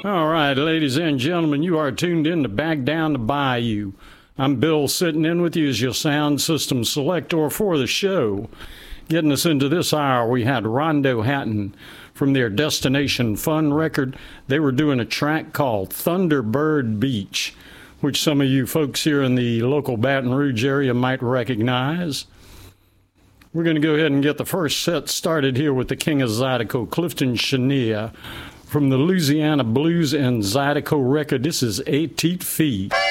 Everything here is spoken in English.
All right, ladies and gentlemen, you are tuned in to Back Down the Bayou. I'm Bill, sitting in with you as your sound system selector for the show. Getting us into this hour, we had Rondo Hatton from their Destination Fun record. They were doing a track called Thunderbird Beach, which some of you folks here in the local Baton Rouge area might recognize. We're going to go ahead and get the first set started here with the King of Zydeco, Clifton Chenier, from the Louisiana Blues and Zydeco record. This is 8 Feet.